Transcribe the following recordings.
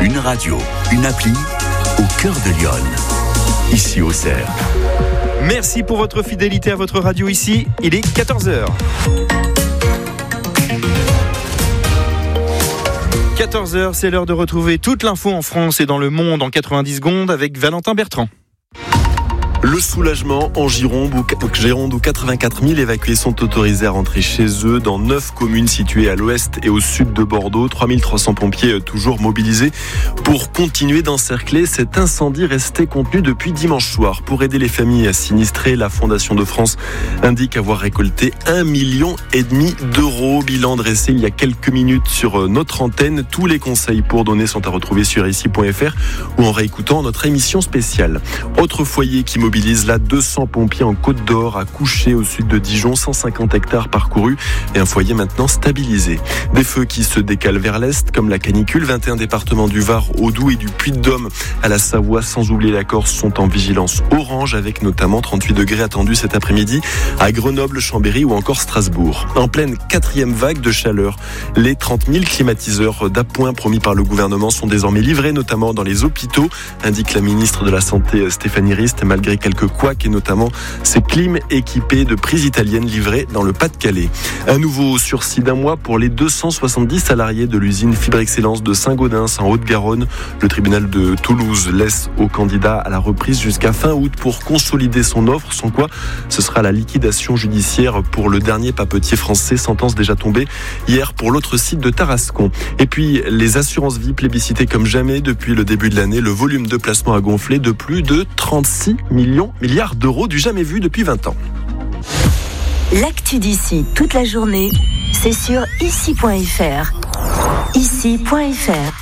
Une radio, une appli au cœur de Lyon. Ici au Cerf. Merci pour votre fidélité à votre radio ici. Il est 14h. 14h, c'est l'heure de retrouver toute l'info en France et dans le monde en 90 secondes avec Valentin Bertrand. Le soulagement en Gironde où 84 000 évacués sont autorisés à rentrer chez eux dans 9 communes situées à l'ouest et au sud de Bordeaux. 3300 pompiers toujours mobilisés pour continuer d'encercler cet incendie resté contenu depuis dimanche soir. Pour aider les familles sinistrées, la Fondation de France indique avoir récolté 1,5 million d'euros. Bilan dressé il y a quelques minutes sur notre antenne. Tous les conseils pour donner sont à retrouver sur ici.fr ou en réécoutant notre émission spéciale. Autre foyer qui mobilise là 200 pompiers en Côte d'Or à Couché au sud de Dijon, 150 hectares parcourus et un foyer maintenant stabilisé. Des feux qui se décalent vers l'est comme la canicule. 21 départements du Var au Doubs et du Puy-de-Dôme à la Savoie, sans oublier la Corse, sont en vigilance orange avec notamment 38 degrés attendus cet après-midi à Grenoble, Chambéry ou encore Strasbourg. En pleine 4e vague de chaleur, les 30 000 climatiseurs d'appoint promis par le gouvernement sont désormais livrés, notamment dans les hôpitaux, indique la ministre de la Santé Stéphanie Rist, malgré quelques couacs et notamment ces clims équipés de prises italiennes livrées dans le Pas-de-Calais. Un nouveau sursis d'1 mois pour les 270 salariés de l'usine Fibre Excellence de Saint-Gaudens en Haute-Garonne. Le tribunal de Toulouse laisse au candidat à la reprise jusqu'à fin août pour consolider son offre, sans quoi ce sera la liquidation judiciaire pour le dernier papetier français, sentence déjà tombée hier pour l'autre site de Tarascon. Et puis les assurances vie plébiscitées comme jamais depuis le début de l'année, le volume de placement a gonflé de plus de 36 milliards d'euros, du jamais vu depuis 20 ans. L'actu d'ici toute la journée, c'est sur ici.fr. Ici.fr.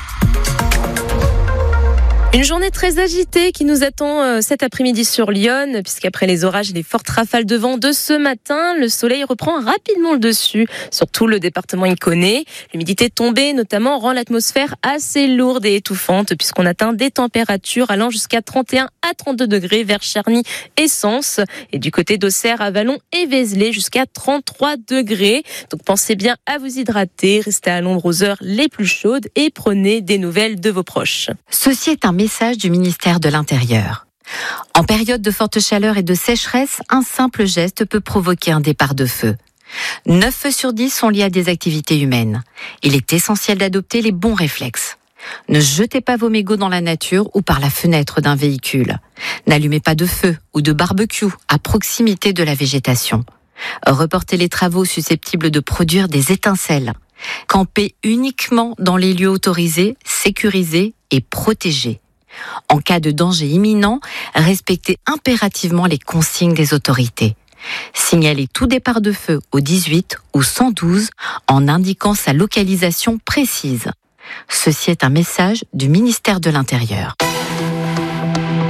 Une journée très agitée qui nous attend cet après-midi sur Lyon, puisqu'après les orages et les fortes rafales de vent de ce matin, le soleil reprend rapidement le dessus sur tout le département iconé. L'humidité tombée notamment rend l'atmosphère assez lourde et étouffante, puisqu'on atteint des températures allant jusqu'à 31 à 32 degrés vers Charny et Sens, et du côté d'Auxerre, Avallon et Vézelay jusqu'à 33 degrés. Donc pensez bien à vous hydrater, restez à l'ombre aux heures les plus chaudes et prenez des nouvelles de vos proches. Ceci est un message du ministère de l'Intérieur. En période de forte chaleur et de sécheresse, un simple geste peut provoquer un départ de feu. 9 feux sur 10 sont liés à des activités humaines. Il est essentiel d'adopter les bons réflexes. Ne jetez pas vos mégots dans la nature ou par la fenêtre d'un véhicule. N'allumez pas de feu ou de barbecue à proximité de la végétation. Reportez les travaux susceptibles de produire des étincelles. Campez uniquement dans les lieux autorisés, sécurisés et protégés. En cas de danger imminent, respectez impérativement les consignes des autorités. Signalez tout départ de feu au 18 ou 112 en indiquant sa localisation précise. Ceci est un message du ministère de l'Intérieur.